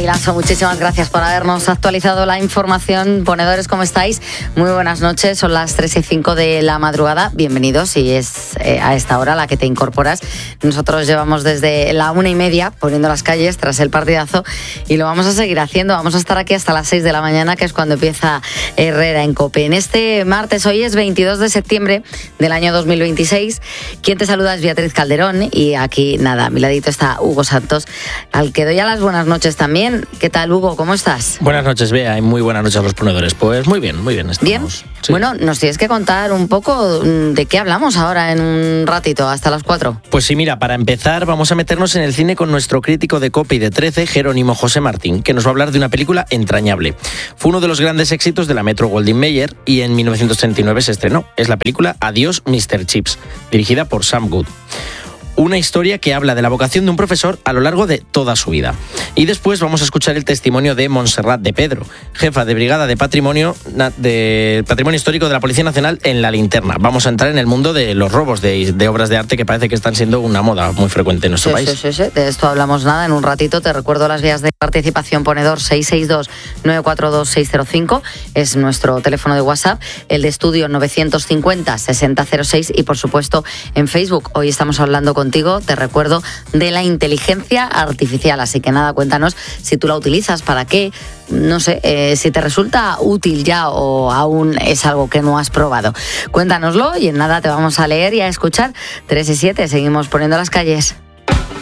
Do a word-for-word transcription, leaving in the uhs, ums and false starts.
Aguilaso, muchísimas gracias por habernos actualizado la información. Ponedores, ¿cómo estáis? Muy buenas noches, son las tres y cinco de la madrugada. Bienvenidos, si es eh, a esta hora la que te incorporas. Nosotros llevamos desde la una y media poniendo las calles tras el partidazo y lo vamos a seguir haciendo. Vamos a estar aquí hasta las seis de la mañana, que es cuando empieza Herrera en COPE. En este martes, hoy es veintidós de septiembre del año dos mil veintiséis. Quien te saluda es Beatriz Calderón y aquí, nada, a mi ladito está Hugo Santos, al que doy a las buenas noches también. ¿Qué tal, Hugo? ¿Cómo estás? Buenas noches, Bea, y muy buenas noches a los ponedores. Pues muy bien, muy bien. Estamos. ¿Bien? Sí. Bueno, nos tienes que contar un poco de qué hablamos ahora en un ratito, hasta las cuatro. Pues sí, mira, para empezar vamos a meternos en el cine con nuestro crítico de COPE y de trece, Jerónimo José Martín, que nos va a hablar de una película entrañable. Fue uno de los grandes éxitos de la Metro-Goldwyn-Mayer y en mil novecientos treinta y nueve se estrenó. Es la película Adiós, mister Chips, dirigida por Sam Good. Una historia que habla de la vocación de un profesor a lo largo de toda su vida. Y después vamos a escuchar el testimonio de Montserrat de Pedro, jefa de Brigada de Patrimonio, de Patrimonio Histórico de la Policía Nacional en La Linterna. Vamos a entrar en el mundo de los robos de, de obras de arte, que parece que están siendo una moda muy frecuente en nuestro sí, país. Sí, sí, sí, de esto hablamos nada en un ratito. Te recuerdo las vías de participación. Ponedor seis seis dos, nueve cuatro dos, seis cero cinco es nuestro teléfono de WhatsApp, el de estudio novecientos cincuenta, sesenta cero seis y por supuesto en Facebook. Hoy estamos hablando con contigo, te recuerdo, de la inteligencia artificial. Así que nada, cuéntanos si tú la utilizas, para qué, no sé, eh, si te resulta útil ya o aún es algo que no has probado. Cuéntanoslo y en nada te vamos a leer y a escuchar. Tres y siete, seguimos poniendo las calles.